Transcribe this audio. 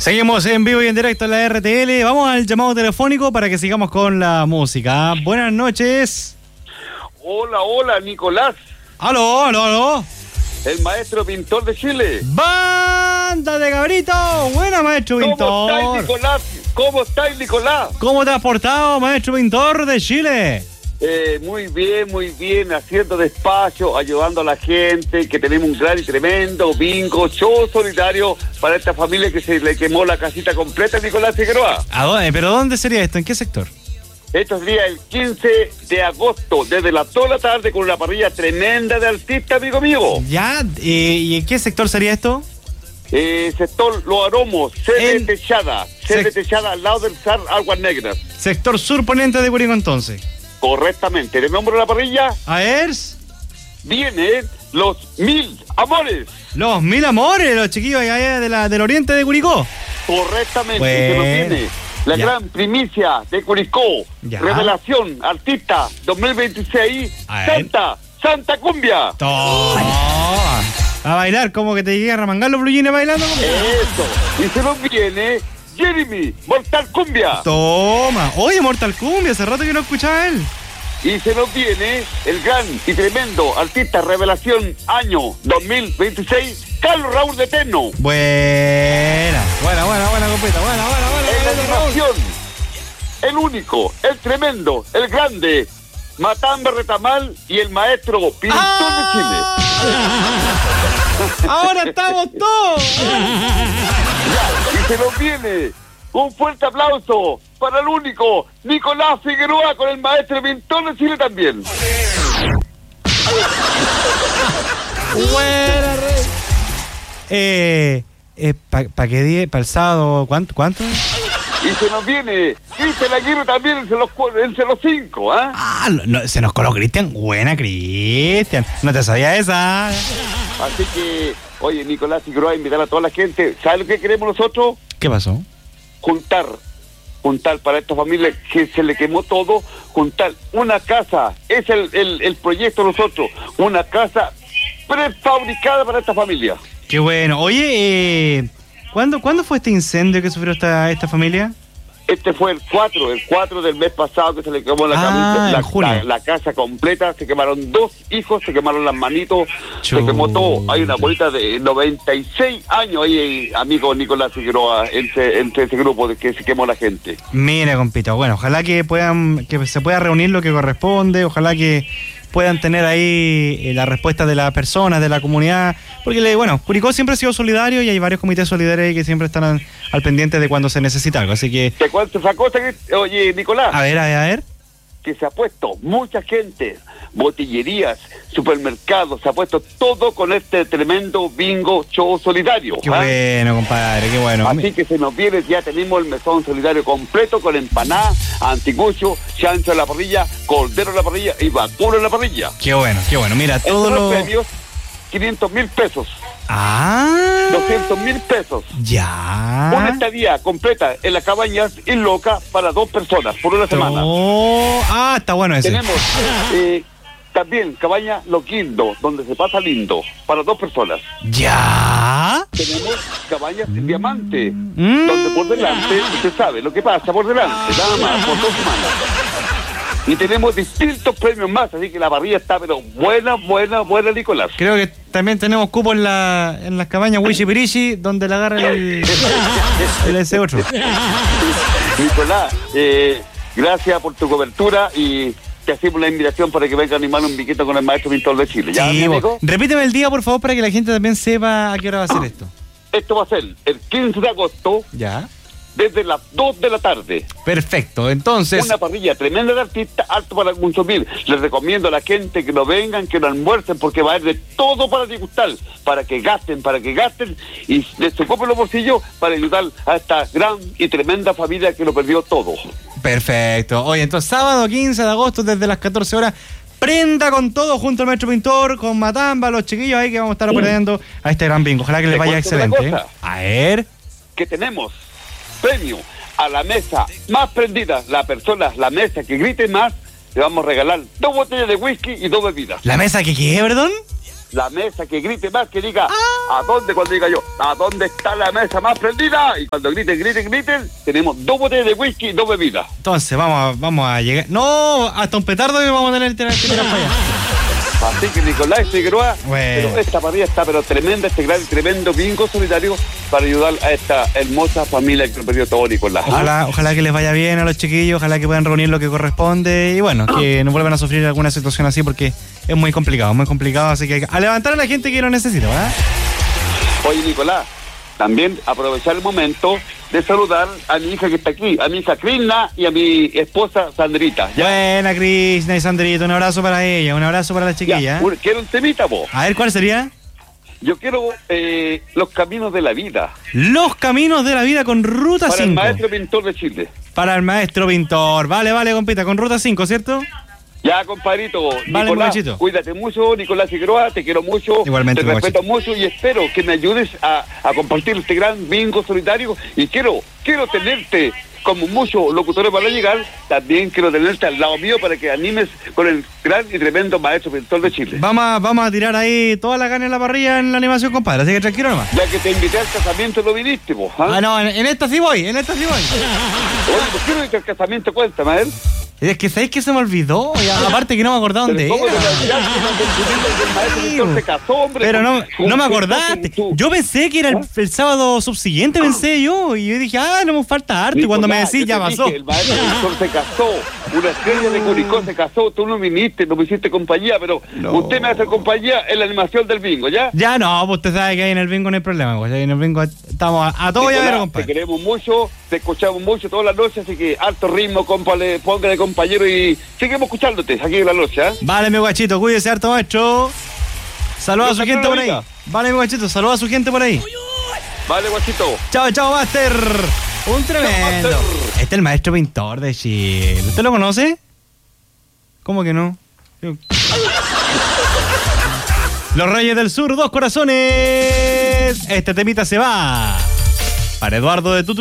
Seguimos en vivo y en directo en la RTL. Vamos al llamado telefónico para que sigamos con la música. Buenas noches. Hola, Nicolás. Aló. El maestro pintor de Chile. ¡Banda de cabrito! Buena, maestro pintor. ¿Cómo estáis, Nicolás? ¿Cómo te has portado, maestro pintor de Chile? Muy bien, haciendo despacho, ayudando a la gente, que tenemos un gran y tremendo bingo, show solidario para esta familia que se le quemó la casita completa, Nicolás Figueroa. ¿A dónde? ¿Pero dónde sería esto? ¿En qué sector? Esto sería el 15 de agosto, desde las 2 de la tarde, con una parrilla tremenda de artistas, amigo mío. Ya, ¿y en qué sector sería esto? Sector Los Aromos, sede Techada, al lado del SAR Aguas Negras. Sector sur poniente de Curicó, entonces. Correctamente. ¿Le nombro la parrilla? A ver. Vienen los 1000 amores. Los 1000 amores, los chiquillos allá del oriente de Curicó. Correctamente. Bueno. Y se nos viene la gran primicia de Curicó. Ya. Revelación artista 2026. Santa Cumbia. Toma. A bailar, como que te llegue a remangar los blue jeans bailando. Eso. Y se nos viene Jeremy, Mortal Cumbia. Toma. Oye, Mortal Cumbia, hace rato que no escuchaba a él. Y se nos viene el gran y tremendo artista revelación año 2026, Carlos Raúl de Teno. Buena, compita. Buena. En la animación, el único, el tremendo, el grande, Matamba Retamal y el maestro pintor de Chile. Ahora estamos todos. Y se nos viene un fuerte aplauso para el único Nicolás Figueroa con el maestro pintor de Chile también. Buena, rey. ¿Para qué día? ¿Para el sábado? ¿Cuánto? Y se nos viene Cristian Aguirre también entre los 5, ¿ah? No, se nos coló Cristian. Buena, Cristian. No te sabía esa. Así que, oye, Nicolás Figueroa, invitar a toda la gente. ¿Sabes lo que queremos nosotros? ¿Qué pasó? Juntar para esta familia que se le quemó todo, juntar una casa. Es el proyecto de nosotros. Una casa prefabricada para esta familia. Qué bueno. Oye, ¿cuándo fue este incendio que sufrió esta familia? Este fue el 4 del mes pasado, que se le quemó la casa completa. Se quemaron 2 hijos, se quemaron las manitos, se quemó todo. Hay una abuelita de 96 años ahí, amigo Nicolás Figueroa, entre ese grupo de que se quemó la gente. Mira, compita, bueno, ojalá que se pueda reunir lo que corresponde, ojalá que puedan tener ahí la respuesta de las personas, de la comunidad, porque Curicó siempre ha sido solidario y hay varios comités solidarios ahí que siempre están al pendiente de cuando se necesita algo, así que... ¿Te cuento esa cosa oye, Nicolás? A ver. Que se ha puesto mucha gente, botillerías, supermercados, se ha puesto todo con este tremendo bingo show solidario. Qué bueno, compadre, qué bueno. Así que se nos viene, ya tenemos el mesón solidario completo con empanada, anticucho, chancho en la parrilla, cordero en la parrilla y vacuno en la parrilla. Qué bueno. Mira, todos los premios, 500.000 pesos. 200.000 pesos. Ya. Una estadía completa en las cabañas y loca para 2 personas por una semana. Está bueno ese. Tenemos también cabaña Loquindo, donde se pasa lindo, para 2 personas. Ya. Tenemos cabañas en Diamante, donde por delante, usted sabe lo que pasa por delante, nada más, por 2 semanas. Y tenemos distintos premios más, así que la parrilla está, pero buena, Nicolás. Creo que también tenemos cupo en las cabañas Wichipirichi, donde la agarra el ese otro. Nicolás, gracias por tu cobertura y te hacemos la invitación para que venga a animar un biquito con el maestro pintor de Chile. ¿Ya, sí, amigo? Repíteme el día, por favor, para que la gente también sepa a qué hora va a ser esto. Esto va a ser el 15 de agosto. Ya. Desde las 2 de la tarde. Perfecto, entonces... Una parrilla tremenda de artistas, alto para consumir. Les recomiendo a la gente que no vengan, que no almuercen, porque va a haber de todo para disgustar, para que gasten y les ocupen los bolsillos para ayudar a esta gran y tremenda familia que lo perdió todo. Perfecto. Oye, entonces sábado 15 de agosto desde las 14 horas, prenda con todo junto al maestro pintor, con Matamba, los chiquillos ahí que vamos a estar aprendiendo a este gran bingo. Ojalá que les vaya excelente. A ver... Que tenemos premio a la mesa más prendida, la mesa que grite más, le vamos a regalar 2 botellas de whisky y 2 bebidas. ¿La mesa que qué, perdón? la mesa que grite más, que diga, ¿a dónde? Cuando diga yo, ¿a dónde está la mesa más prendida? Y cuando griten, tenemos 2 botellas de whisky y 2 bebidas. Entonces, vamos a llegar. No, hasta un petardo que vamos a tener que tirar para allá. Así que Nicolás Figueroa, bueno. Pero esta parrilla está tremenda, este gran, tremendo bingo solidario para ayudar a esta hermosa familia que perdió todo, Nicolás. Ojalá que les vaya bien a los chiquillos, ojalá que puedan reunir lo que corresponde y bueno, que no vuelvan a sufrir alguna situación así porque es muy complicado, así que a levantar a la gente que lo necesita, ¿verdad? Oye, Nicolás, también aprovechar el momento de saludar a mi hija que está aquí, a mi hija Krishna y a mi esposa Sandrita. ¿Ya? Buena, Krishna y Sandrita, un abrazo para ella, un abrazo para la chiquilla. Quiero un temita, vos. A ver, ¿cuál sería? Yo quiero los caminos de la vida. Los caminos de la vida con Ruta 5. Para el maestro pintor de Chile. Para el maestro pintor. Vale, compita, con Ruta 5, ¿cierto? Ya, compadrito. Vale, Nicolás, muchachito. Cuídate mucho, Nicolás Figueroa, te quiero mucho. Igualmente, te respeto mucho y espero que me ayudes a compartir este gran bingo solitario y quiero tenerte como muchos locutores van a llegar, también quiero tenerte al lado mío para que animes con el gran y tremendo maestro pintor de Chile. Vamos a tirar ahí toda la carne en la parrilla en la animación, compadre, así que tranquilo nomás. Ya que te invité al casamiento, ¿lo viniste vos? No, en esta sí voy. Oye, ¿por qué no viste al casamiento? Cuéntame, a ver. Es que ¿sabéis que se me olvidó? Y aparte que no me acordaba dónde era. Se casó, hombre. Pero no me acordaste. Yo pensé que era el sábado subsiguiente, pensé yo. Y yo dije, no me falta harto. Y cuando me decís, ya pasó. El maestro pintor se casó. Una estrella de Curicó se casó. Tú no viniste, no me hiciste compañía, pero usted me hace compañía en la animación del bingo, ¿ya? Ya no, pues usted sabe que ahí en el bingo no hay problema. Pues ahí en el bingo estamos a todo ya ver, compadre. Te queremos mucho, te escuchamos mucho todas las noches, así que alto ritmo, póngale compañero y seguimos escuchándote aquí en la noche, ¿eh? Vale, mi guachito, cuídese harto, maestro. Saluda a su gente por ahí. Vale, mi guachito, saluda a su gente por ahí. Vale, guachito. Chao, Master. Un tremendo. Este es el maestro pintor de Chile. ¿Usted lo conoce? ¿Cómo que no? Los Reyes del Sur, 2 corazones. Este temita se va para Eduardo de Tutu.